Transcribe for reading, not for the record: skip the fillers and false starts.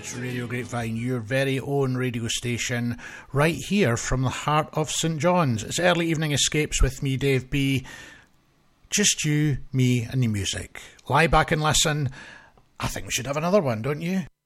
It's Radio Grapevine, your very own radio station, right here from the heart of St John's. It's Early Evening Escapes with me, Dave B. Just you, me and the music. Lie back and listen. I think we should have another one, don't you?